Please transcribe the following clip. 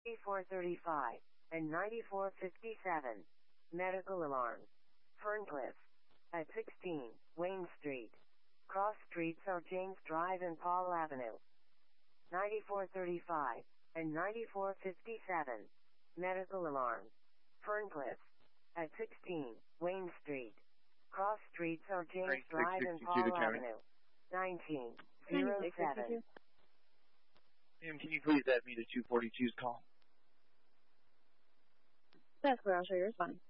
9435 and 9457. Medical alarm. Ferncliff. At 16, Wayne Street. Cross streets are James Drive and Paul Avenue. 9435 and 9457. Medical alarm. Ferncliff. At 16, Wayne Street. Cross streets are James Drive and Paul Avenue. 1907. Ma'am, can you please add me to 242's call? That's where I'll show yours fine.